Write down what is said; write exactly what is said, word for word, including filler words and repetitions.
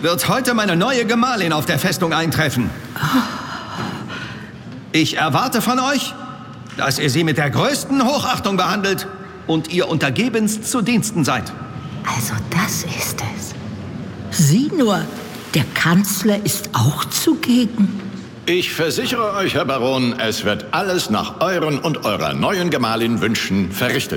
wird heute meine neue Gemahlin auf der Festung eintreffen. Ich erwarte von euch, dass ihr sie mit der größten Hochachtung behandelt und ihr untergebenst zu Diensten seid. Also das ist es. Sieh nur, der Kanzler ist auch zugegen. Ich versichere euch, Herr Baron, es wird alles nach euren und eurer neuen Gemahlin Wünschen verrichtet.